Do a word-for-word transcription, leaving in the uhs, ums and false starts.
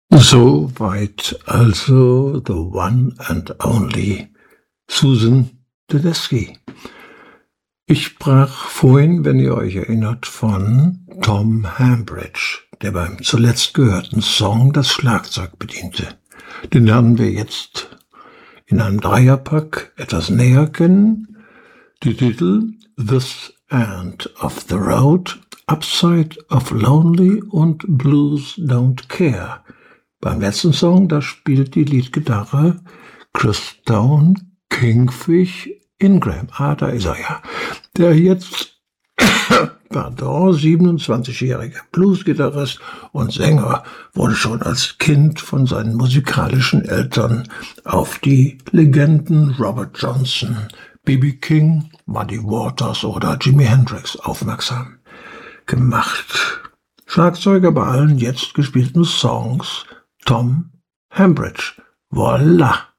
Soweit also the one and only Susan Tedeschi. Ich sprach vorhin, wenn ihr euch erinnert, von Tom Hambridge, der beim zuletzt gehörten Song das Schlagzeug bediente. Den lernen wir jetzt in einem Dreierpack etwas näher kennen. Die Titel This End of the Road, Upside of Lonely und Blues Don't Care. Beim letzten Song, da spielt die Leadgitarre Chris Stone Kingfish Ingram. Ah, da ist er ja. Der jetzt, pardon, siebenundzwanzigjährige Bluesgitarrist und Sänger wurde schon als Kind von seinen musikalischen Eltern auf die Legenden Robert Johnson, B B King, Muddy Waters oder Jimi Hendrix aufmerksam gemacht. Schlagzeuger bei allen jetzt gespielten Songs Tom Hambridge. Voila!